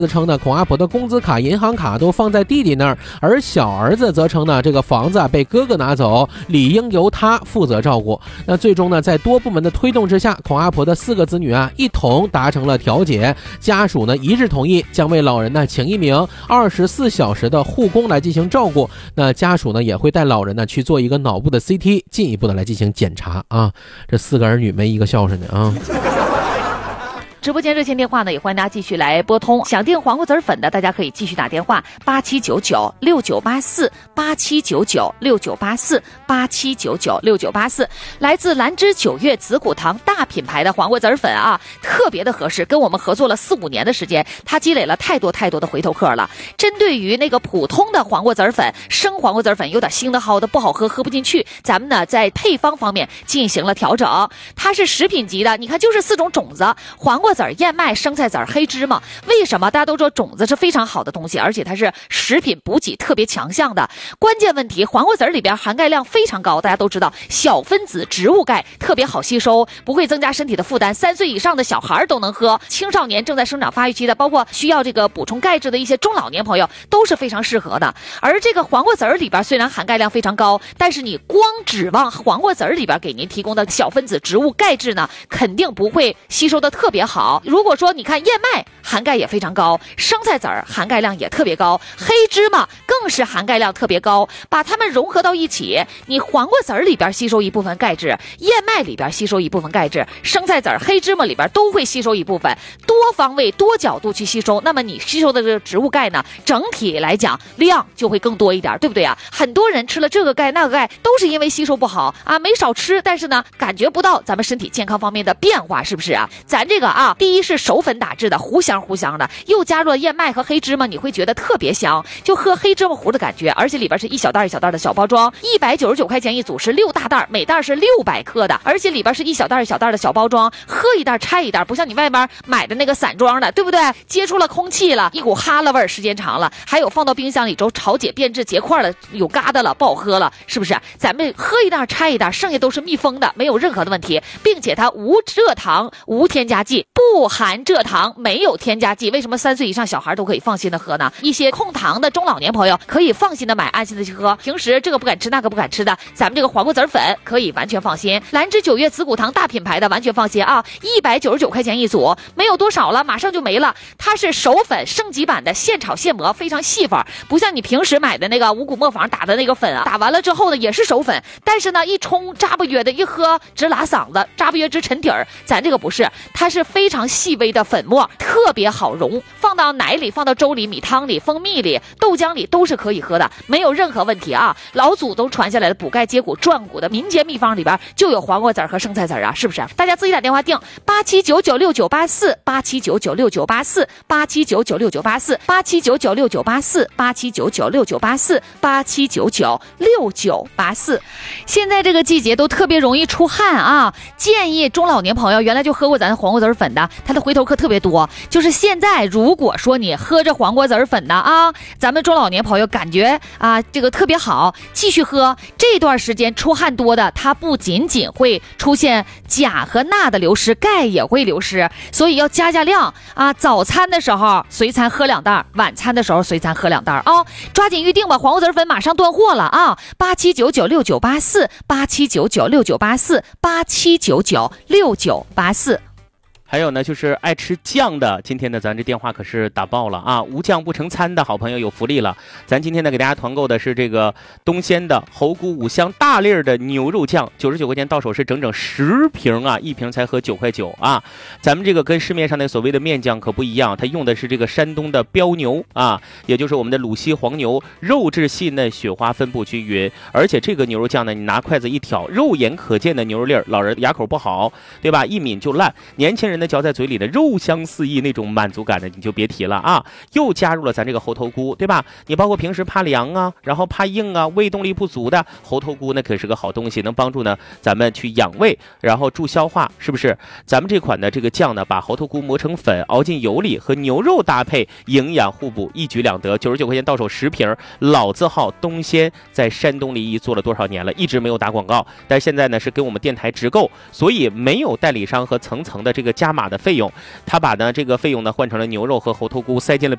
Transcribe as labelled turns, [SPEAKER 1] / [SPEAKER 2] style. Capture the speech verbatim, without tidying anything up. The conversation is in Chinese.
[SPEAKER 1] 自称呢，孔阿婆的工资卡、银行卡都放在弟弟那儿，而小儿子则称呢，这个房子啊被哥哥拿走，理应由他负责照顾。那最终呢，在多部门的推动之下，孔阿婆的四个子女啊一同达成了调解，家属呢一致同意将为老人呢请一名二十四小时的护工来进行照顾。那家属呢也会带老人呢去做一个脑部的 C T， 进一步的来进行检查啊。这四个儿女没一个孝顺的啊。
[SPEAKER 2] 直播间热线电话呢，也欢迎大家继续来拨通。想订黄瓜子粉的，大家可以继续打电话八七九九六九八四八七九九六九八四八七九九六九八四。来自兰芝九月紫谷堂大品牌的黄瓜子粉啊，特别的合适，跟我们合作了四五年的时间，它积累了太多太多的回头客了。针对于那个普通的黄瓜子粉、生黄瓜子粉有点腥的好的不好喝，喝不进去，咱们呢在配方方面进行了调整。它是食品级的，你看就是四种种子，黄瓜籽、燕麦、生菜籽、黑芝麻。为什么大家都说种子是非常好的东西，而且它是食品补给特别强项的？关键问题，黄瓜籽里边含钙量非常高，大家都知道，小分子植物钙特别好吸收，不会增加身体的负担。三岁以上的小孩都能喝，青少年正在生长发育期的，包括需要这个补充钙质的一些中老年朋友都是非常适合的。而这个黄瓜籽里边虽然含钙量非常高，但是你光指望黄瓜籽里边给您提供的小分子植物钙质呢，肯定不会吸收的特别好。如果说你看燕麦含钙也非常高，生菜籽儿含钙量也特别高，黑芝麻更是含钙量特别高，把它们融合到一起，你黄瓜籽儿里边吸收一部分钙质，燕麦里边吸收一部分钙质，生菜籽儿、黑芝麻里边都会吸收一部分，多方位多角度去吸收，那么你吸收的这个植物钙呢，整体来讲量就会更多一点，对不对啊？很多人吃了这个钙那个钙都是因为吸收不好啊，没少吃，但是呢感觉不到咱们身体健康方面的变化，是不是啊？咱这个啊，第一是手粉打制的，糊香糊香的，又加入了燕麦和黑芝麻，你会觉得特别香，就喝黑芝麻糊的感觉。而且里边是一小袋一小袋的小包装，一百九十九块钱一组，是六大袋，每袋是六百克的，而且里边是一小袋一小袋的小包装，喝一袋拆一袋，不像你外边买的那个散装的，对不对？接触了空气了，一股哈喇味儿，时间长了，还有放到冰箱里之后潮解变质结块了，有疙瘩了，不好喝了，是不是？咱们喝一袋拆一袋，剩下都是密封的，没有任何的问题，并且它无蔗糖无添加剂，不含蔗糖，没有添加剂。为什么三岁以上小孩都可以放心的喝呢？一些控糖的中老年朋友可以放心的买，安心的去喝。平时这个不敢吃那个不敢吃的，咱们这个黄瓜籽粉可以完全放心。兰芝九月紫谷堂大品牌的完全放心啊，一百九十九块钱一组，没有多少了，马上就没了。它是手粉升级版的，现炒现磨，非常细粉，不像你平时买的那个五谷磨坊打的那个粉啊，打完了之后呢也是手粉，但是呢一冲扎不约的，一喝直拉嗓子，扎不约直沉底儿。咱这个不是，它是非常细微的粉末，特别好溶，放到奶里、放到粥里、米汤里、蜂蜜里、豆浆里都是可以喝的，没有任何问题啊！老祖宗传下来的补钙接骨壮骨的民间秘方里边就有黄瓜籽和生菜籽啊，是不是？大家自己打电话订八七九九六九八四八七九九六九八四八七九九六九八四八七九九六九八四八七九九六九八四八七九九六九八四。现在这个季节都特别容易出汗啊，建议中老年朋友原来就喝过咱黄瓜籽粉的，它的回头客特别多。就是现在如果说你喝着黄瓜籽粉的啊，咱们中老年朋友感觉啊这个特别好，继续喝。这段时间出汗多的，它不仅仅会出现钾和钠的流失，钙也会流失，所以要加加量啊。早餐的时候随餐喝两袋，晚餐的时候随餐喝两袋啊，抓紧预定吧，黄瓜籽粉马上断货了啊！八七九九六九八四八七九九六九八四八七九九六九八四。
[SPEAKER 3] 还有呢，就是爱吃酱的，今天呢，咱这电话可是打爆了啊！无酱不成餐的好朋友有福利了，咱今天呢给大家团购的是这个东鲜的猴菇五香大粒儿的牛肉酱，九十九块钱到手是整整十瓶啊，一瓶才合九块九啊！咱们这个跟市面上的所谓的面酱可不一样，它用的是这个山东的标牛啊，也就是我们的鲁西黄牛，肉质细嫩，雪花分布均匀，而且这个牛肉酱呢，你拿筷子一挑，肉眼可见的牛肉粒儿，老人牙口不好，对吧？一抿就烂，年轻人那嚼在嘴里的肉香四溢，那种满足感的你就别提了啊！又加入了咱这个猴头菇，对吧？你包括平时怕凉啊，然后怕硬啊，胃动力不足的，猴头菇那可是个好东西，能帮助呢咱们去养胃，然后助消化，是不是？咱们这款的这个酱呢，把猴头菇磨成粉，熬进油里，和牛肉搭配，营养互补，一举两得。九十九块钱到手十瓶，老字号东鲜，在山东临沂做了多少年了，一直没有打广告，但现在呢是跟我们电台直购，所以没有代理商和层层的这个加加码的费用，他把呢这个费用呢换成了牛肉和猴头菇，塞进了